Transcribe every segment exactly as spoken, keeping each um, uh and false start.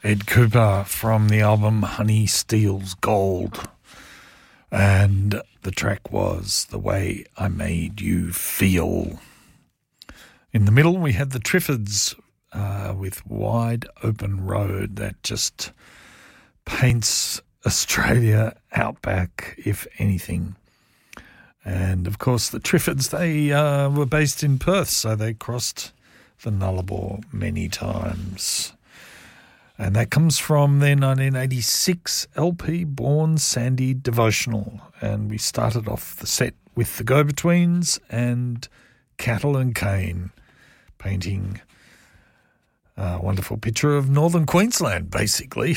Ed Cooper from the album Honey Steals Gold. And the track was The Way I Made You Feel. In the middle, we had the Triffids uh, with Wide Open Road. That just paints Australia outback, if anything. And, of course, the Triffids, they uh, were based in Perth, so they crossed the Nullarbor many times. And that comes from their nineteen eighty-six L P Born Sandy Devotional. And we started off the set with the Go-Betweens and Cattle and Cane, painting a wonderful picture of northern Queensland, basically.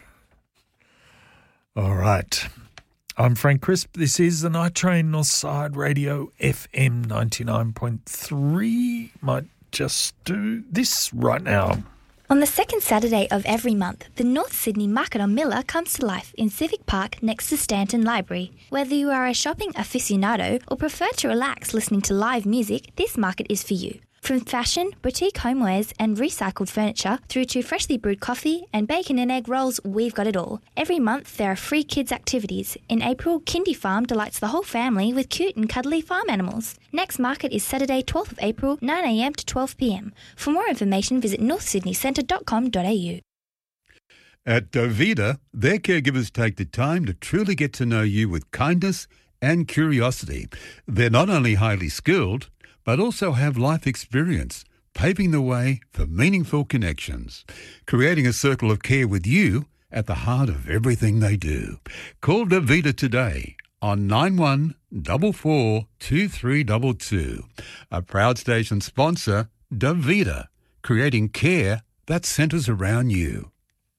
All right. I'm Frank Crisp. This is the Night Train, Northside Radio, F M ninety-nine point three. Might just do this right now. On the second Saturday of every month, the North Sydney Market on Miller comes to life in Civic Park next to Stanton Library. Whether you are a shopping aficionado or prefer to relax listening to live music, this market is for you. From fashion, boutique homewares and recycled furniture through to freshly brewed coffee and bacon and egg rolls, we've got it all. Every month there are free kids activities. In April, Kindy Farm delights the whole family with cute and cuddly farm animals. Next market is Saturday twelfth of April, nine a m to twelve p m. For more information visit north sydney centre dot com dot a u. At Dovida, their caregivers take the time to truly get to know you with kindness and curiosity. They're not only highly skilled, but also have life experience, paving the way for meaningful connections, creating a circle of care with you at the heart of everything they do. Call Davida today on nine one four four two three two two. A proud station sponsor, Davida, creating care that centres around you.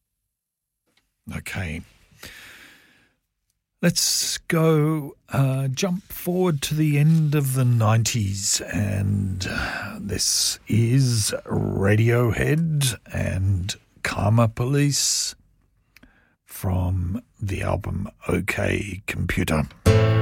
Okay. Let's go, uh, jump forward to the end of the nineties, and uh, this is Radiohead and Karma Police from the album OK Computer.